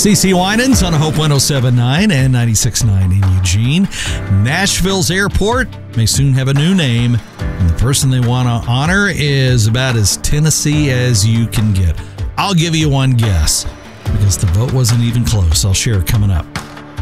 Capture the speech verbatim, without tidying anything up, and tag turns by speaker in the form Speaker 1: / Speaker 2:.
Speaker 1: C C Winans on Hope one oh seven point nine and ninety-six point nine in Eugene. Nashville's airport may soon have a new name, and the person they want to honor is about as Tennessee as you can get. I'll give you one guess, because the vote wasn't even close. I'll share it coming up.